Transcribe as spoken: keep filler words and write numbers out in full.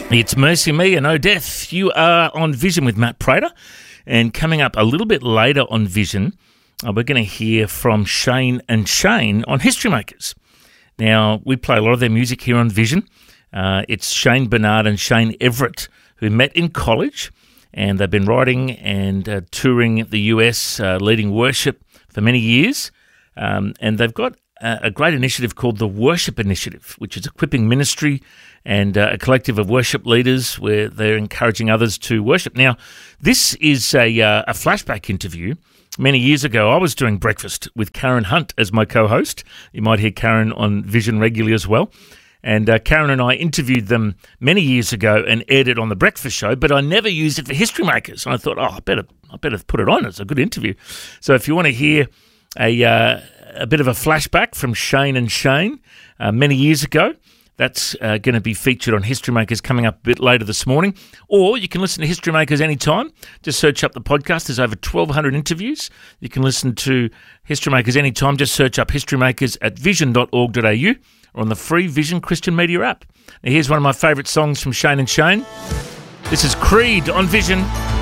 It's Mercy Me and Oh Death. You are on Vision with Matt Prater. And coming up a little bit later on Vision, uh, we're going to hear from Shane and Shane on History Makers. Now, we play a lot of their music here on Vision. Uh, it's Shane Bernard and Shane Everett who met in college, and they've been writing and uh, touring the U S, uh, leading worship for many years. Um, and they've got a, a great initiative called the Worship Initiative, which is equipping ministry and uh, a collective of worship leaders where they're encouraging others to worship. Now, this is a, uh, a flashback interview. Many years ago, I was doing breakfast with Karen Hunt as my co-host. You might hear Karen on Vision regularly as well. And uh, Karen and I interviewed them many years ago and aired it on the breakfast show, but I never used it for History Makers. And I thought, oh, I better, I better put it on. It's a good interview. So if you want to hear a uh, a bit of a flashback from Shane and Shane uh, many years ago, that's uh, going to be featured on History Makers coming up a bit later this morning. Or you can listen to History Makers anytime. Just search up the podcast. There's over twelve hundred interviews. You can listen to History Makers anytime. Just search up History Makers at vision dot org dot a u or on the free Vision Christian Media app. Now here's one of my favourite songs from Shane and Shane. This is Creed on Vision.